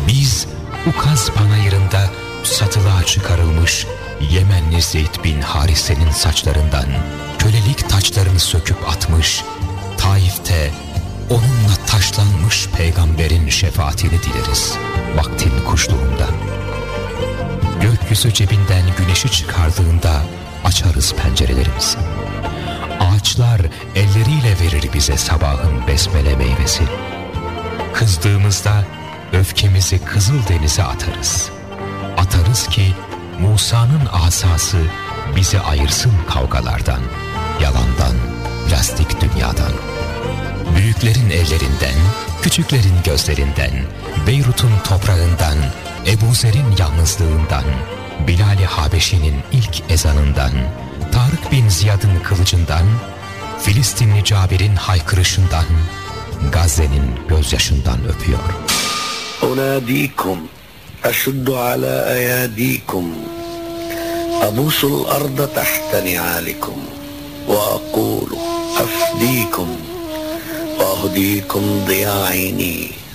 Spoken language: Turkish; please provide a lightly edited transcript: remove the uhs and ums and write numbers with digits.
Biz Ukaz panayırında satılığa çıkarılmış Yemenli Zeyd bin Harise'nin saçlarından kölelik taçlarını söküp atmış, Taif'te onunla taşlanmış peygamberin şefaatini dileriz vaktin kuşluğunda. Gökyüzü cebinden güneşi çıkardığında açarız pencerelerimizi. Ağaçlar elleriyle verir bize sabahın besmele meyvesi. Kızdığımızda öfkemizi Kızıldeniz'e atarız. Atarız ki Musa'nın asası bizi ayırsın kavgalardan, yalandan, plastik dünyadan. Büyüklerin ellerinden, küçüklerin gözlerinden, Beyrut'un toprağından, Ebu Zer'in yalnızlığından, Bilal-i Habeşi'nin ilk ezanından, Tarık bin Ziyad'ın kılıcından, Filistinli Cabir'in haykırışından, Gazze'nin gözyaşından öpüyor. Unadikum, eşuddu ala ayadikum, abusul arda tahta ni'alikum, ve akulu afdikum, ve ahdikum diya'ini.